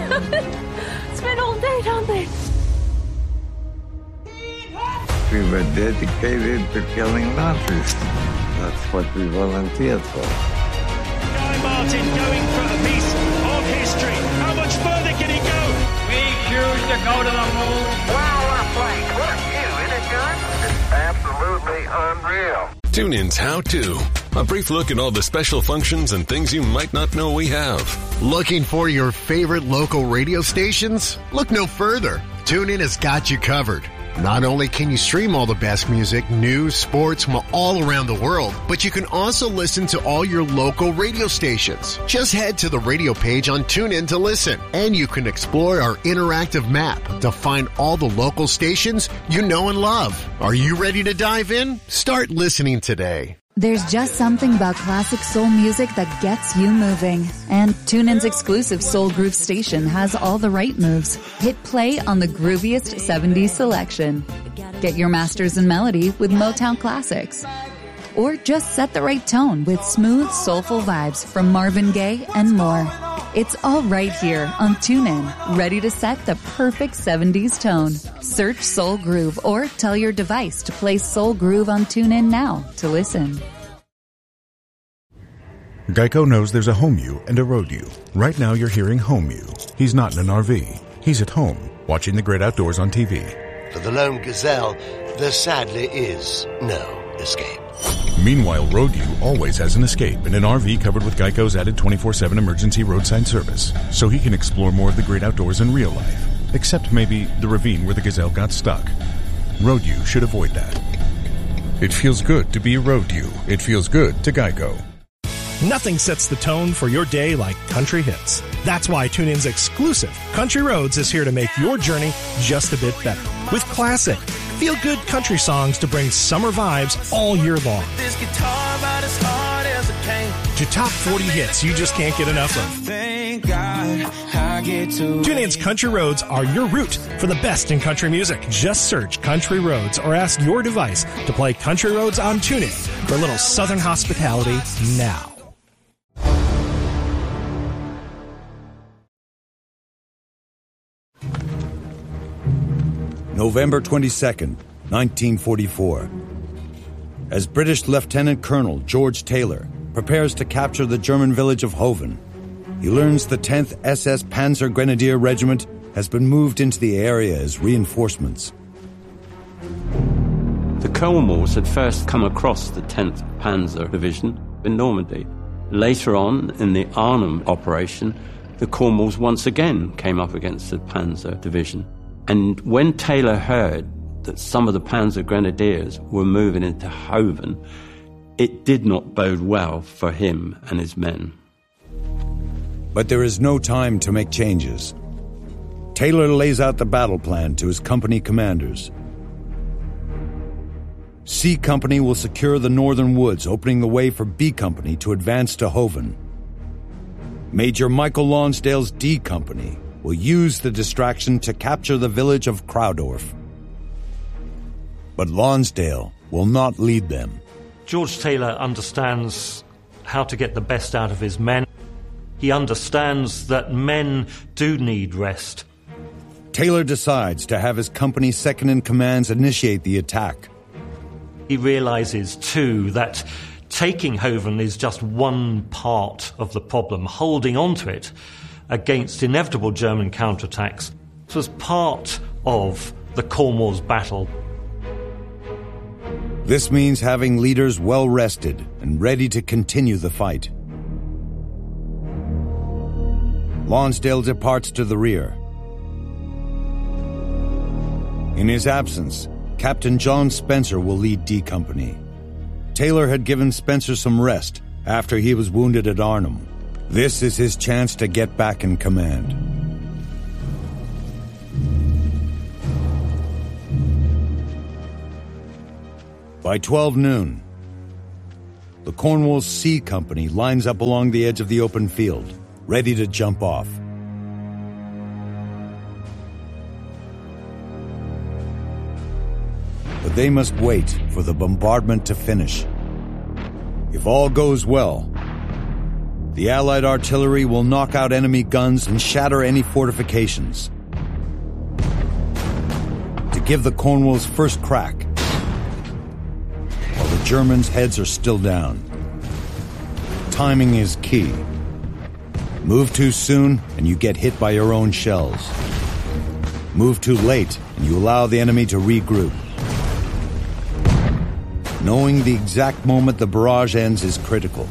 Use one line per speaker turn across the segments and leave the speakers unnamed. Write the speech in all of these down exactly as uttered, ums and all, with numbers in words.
Spent all day, don't they?
We were dedicated to killing Nazis. That's what we volunteered for.
Guy Martin going for a piece of history. How much further can he go?
We choose to go to the moon.
Wow, what a flight. What a view, isn't it, John? It's absolutely unreal.
TuneIn's How To. A brief look at all the special functions and things you might not know we have.
Looking for your favorite local radio stations? Look no further. TuneIn has got you covered. Not only can you stream all the best music, news, sports from all around the world, but you can also listen to all your local radio stations. Just head to the radio page on TuneIn to listen, and you can explore our interactive map to find all the local stations you know and love. Are you ready to dive in? Start listening today.
There's just something about classic soul music that gets you moving. And TuneIn's exclusive Soul Groove station has all the right moves. Hit play on the grooviest seventies selection. Get your masters in melody with Motown classics. Or just set the right tone with smooth, soulful vibes from Marvin Gaye and more. It's all right here on TuneIn, ready to set the perfect seventies tone. Search Soul Groove or tell your device to play Soul Groove on TuneIn now to listen.
Geico knows there's a home you and a road you. Right now you're hearing home you. He's not in an R V. He's at home, watching the great outdoors on T V.
For the lone gazelle, there sadly is no escape.
Meanwhile, Road U always has an escape in an R V covered with Geico's added twenty-four seven emergency roadside service, so he can explore more of the great outdoors in real life, except maybe the ravine where the gazelle got stuck. Road U should avoid that. It feels good to be Road U. It feels good to Geico.
Nothing sets the tone for your day like country hits. That's why TuneIn's exclusive Country Roads is here to make your journey just a bit better. With classic, feel-good country songs to bring summer vibes all year long.
This guitar about as hard as it can.
To top forty hits you just can't get enough of.
Thank God I get to
TuneIn's Country Roads are your route for the best in country music. Just search Country Roads or ask your device to play Country Roads on TuneIn for a little southern hospitality now.
November twenty-second, nineteen forty-four. As British Lieutenant Colonel George Taylor prepares to capture the German village of Hoven, he learns the tenth S S Panzer Grenadier Regiment has been moved into the area as reinforcements.
The Cornwalls had first come across the tenth Panzer Division in Normandy. Later on, in the Arnhem operation, the Cornwalls once again came up against the Panzer Division. And when Taylor heard that some of the Panzer Grenadiers were moving into Hoven, it did not bode well for him and his men.
But there is no time to make changes. Taylor lays out the battle plan to his company commanders. C Company will secure the northern woods, opening the way for B Company to advance to Hoven. Major Michael Lonsdale's D Company will use the distraction to capture the village of Crowdorf. But Lonsdale will not lead them.
George Taylor understands how to get the best out of his men. He understands that men do need rest.
Taylor decides to have his company's second-in-commands initiate the attack.
He realizes, too, that taking Hoven is just one part of the problem. Holding on to it against inevitable German counterattacks was part of the Cornwalls battle.
This means having leaders well rested and ready to continue the fight. Lonsdale departs to the rear. In his absence, Captain John Spencer will lead D Company. Taylor had given Spencer some rest after he was wounded at Arnhem. This is his chance to get back in command. By twelve noon, the Cornwalls C Company lines up along the edge of the open field, ready to jump off. But they must wait for the bombardment to finish. If all goes well, The Allied artillery will knock out enemy guns and shatter any fortifications. To give the Cornwalls first crack, while the Germans' heads are still down. Timing is key. Move too soon and you get hit by your own shells. Move too late and you allow the enemy to regroup. Knowing the exact moment the barrage ends is critical.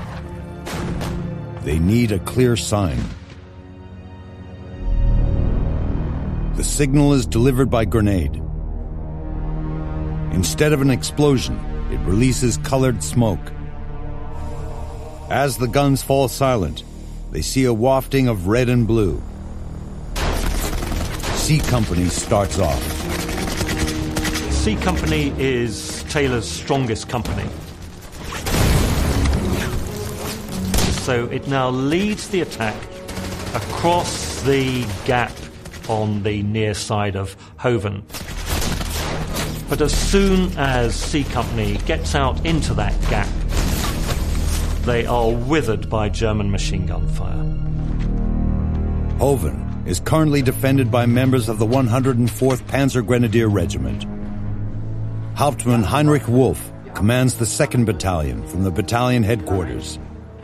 They need a clear sign. The signal is delivered by grenade. Instead of an explosion, it releases colored smoke. As the guns fall silent, they see a wafting of red and blue. C Company starts off.
C Company is Taylor's strongest company. So it now leads the attack across the gap on the near side of Hoven. But as soon as C Company gets out into that gap, they are withered by German machine gun fire.
Hoven is currently defended by members of the one hundred fourth Panzer Grenadier Regiment. Hauptmann Heinrich Wolf commands the second Battalion from the battalion headquarters.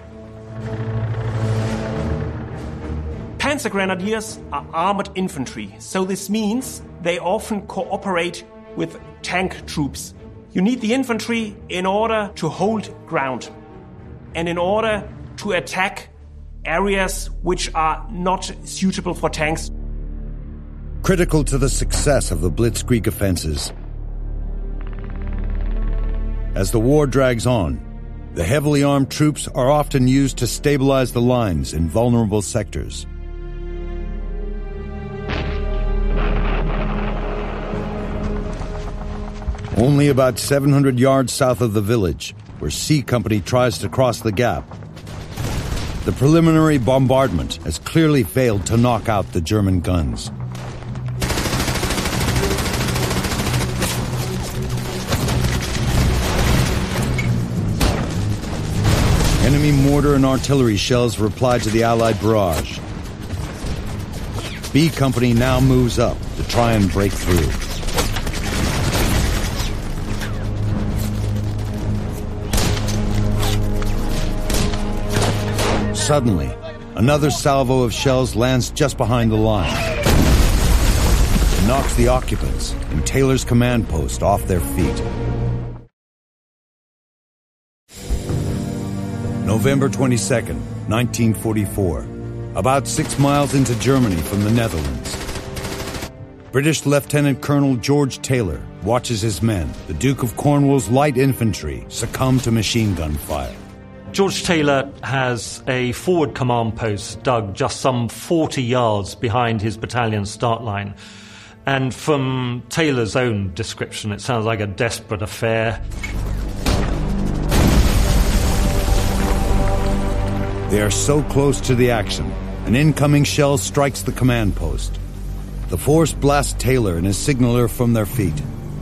Panzer Grenadiers are armored infantry, so this means they often cooperate with tank troops. You need the infantry in order to hold ground and in order to attack areas which are not suitable for tanks.
Critical to the success of the Blitzkrieg offenses. As the war drags on, the heavily armed troops are often used to stabilize the lines in vulnerable sectors. Only about seven hundred yards south of the village, where C Company tries to cross the gap, the preliminary bombardment has clearly failed to knock out the German guns. Enemy mortar and artillery shells reply to the Allied barrage. B Company now moves up to try and break through. Suddenly, another salvo of shells lands just behind the line. It knocks the occupants in Taylor's command post off their feet. November twenty-second, nineteen forty-four. About six miles into Germany from the Netherlands. British Lieutenant Colonel George Taylor watches his men, the Duke of Cornwall's light infantry, succumb to machine gun fire.
George Taylor has a forward command post dug just some forty yards behind his battalion's start line. And from Taylor's own description, it sounds like a desperate affair.
They are so close to the action, an incoming shell strikes the command post. The force blasts Taylor and his signaller from their feet.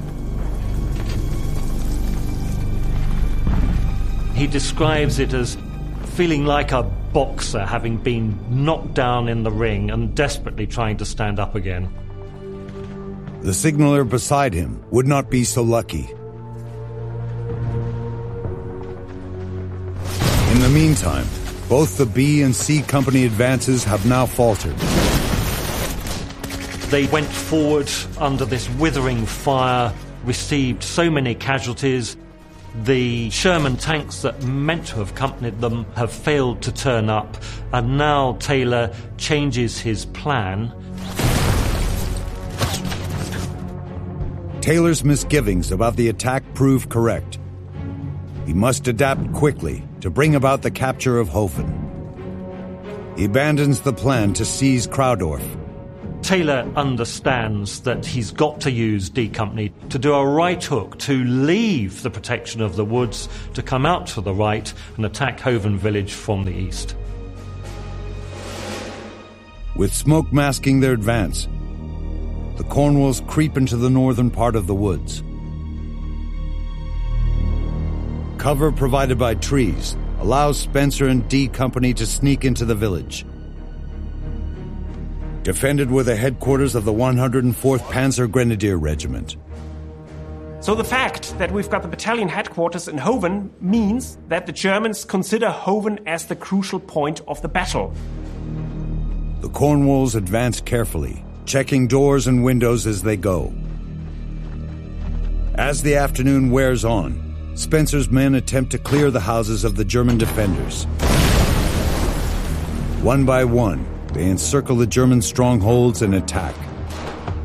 He describes it as feeling like a boxer having been knocked down in the ring and desperately trying to stand up again.
The signaller beside him would not be so lucky. In the meantime, both the B and C Company advances have now faltered.
They went forward under this withering fire, received so many casualties. The Sherman tanks that meant to have accompanied them have failed to turn up, and now Taylor changes his plan.
Taylor's misgivings about the attack prove correct. He must adapt quickly to bring about the capture of Hofen. He abandons the plan to seize Kraudorf.
Taylor understands that he's got to use D Company to do a right hook, to leave the protection of the woods, to come out to the right and attack Hoven village from the east.
With smoke masking their advance, the Cornwalls creep into the northern part of the woods. Cover provided by trees allows Spencer and D Company to sneak into the village. Defended were the headquarters of the one hundred fourth Panzer Grenadier Regiment.
So the fact that we've got the battalion headquarters in Hoven means that the Germans consider Hoven as the crucial point of the battle.
The Cornwalls advance carefully, checking doors and windows as they go. As the afternoon wears on, Spencer's men attempt to clear the houses of the German defenders. One by one, they encircle the German strongholds and attack.